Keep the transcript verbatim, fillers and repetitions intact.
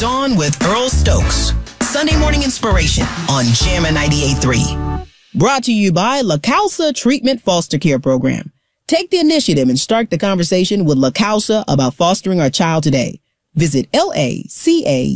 Dawn with Earl Stokes. Sunday morning inspiration on Jammin' ninety-eight point three. Brought to you by La Causa Treatment Foster Care Program. Take the initiative and start the conversation with La Causa about fostering our child today. Visit L A C A